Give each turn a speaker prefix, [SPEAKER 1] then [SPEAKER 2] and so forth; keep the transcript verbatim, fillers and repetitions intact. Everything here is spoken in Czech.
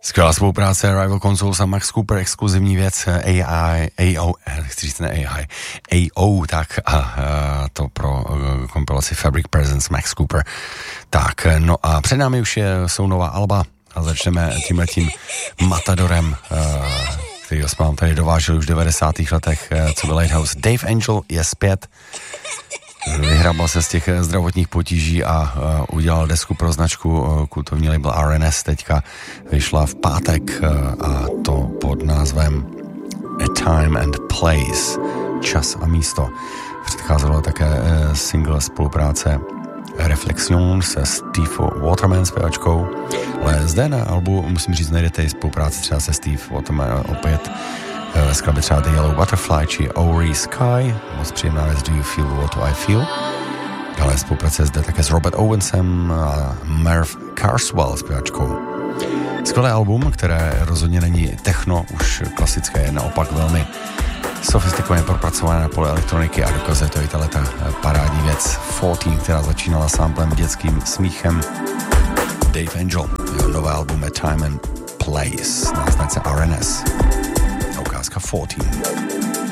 [SPEAKER 1] Skvělá spolupráce Rival Consoles a Max Cooper, exkluzivní věc A I, A O, chci říct ne A I, A O, tak a, a to pro uh, kompilaci Fabric Presence Max Cooper. Tak, no a před námi už je, jsou nová alba a začneme tímhletím Matadorem, uh, kterýho jsme vám tady dovážili už v devadesátých letech, uh, co byl Lighthouse. Dave Angel je zpět. Vyhrabal se z těch zdravotních potíží a uh, udělal desku pro značku uh, kultovní label R N S. Teďka vyšla v pátek uh, a to pod názvem A Time and Place, čas a místo. Předcházelo také uh, single spolupráce Reflexion se Steve Waterman zpěvačkou, ale zde na albu, musím říct, najdete i spolupráci třeba se Steve Waterman opět ve skladbě třeba The Yellow Butterfly či Ori Sky, moc příjemná věc Do You Feel What I Feel. Dále spolupráce zde také s Robert Owensem a Merv Carswell zpěvačkou. Skvělé album, které rozhodně není techno, už klasické, je naopak velmi sofistikovaně propracované na poli elektroniky a dokazuje to i tato parádní věc čtrnáct, která začínala samplem dětským smíchem. Dave Angel, jeho nové album A Time and Place na značce R N S. Ukázka čtrnáct.